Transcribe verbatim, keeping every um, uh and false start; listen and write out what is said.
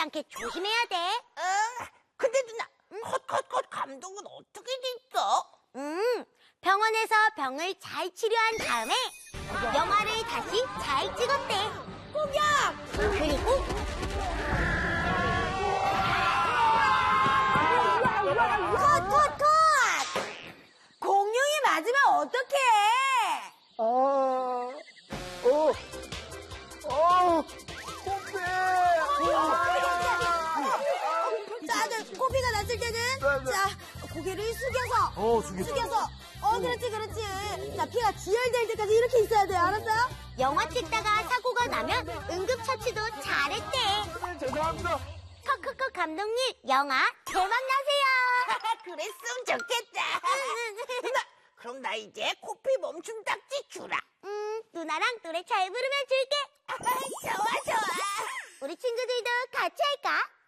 않게 조심해야 돼. 응. 근데 누나, 컷컷컷 감독은 어떻게 됐어? 음, 병원에서 병을 잘 치료한 다음에 영화를 다시 잘 찍었대. 공약! 그리고 컷, 컷, 컷! 공룡이 맞으면 어떡해? 아, 어, 어, 코피! 다들 코피가 났을 때는 네. 자 고개를 숙여서 어, 숙였어. 숙여서 어 그렇지 그렇지 자 피가 지혈될 때까지 이렇게 있어야 돼요 알았어요? 영화 찍다가 사고가 나면 응급처치도 잘했대. 죄송합니다. 커커커 감독님, 영화 대박나세요. 그랬으면 좋겠다. 누나 그럼 나 이제 코피 멈춤 딱지 주라. 음, 누나랑 노래 잘 부르면 줄게. 좋아 좋아. 우리 친구들도 같이 할까?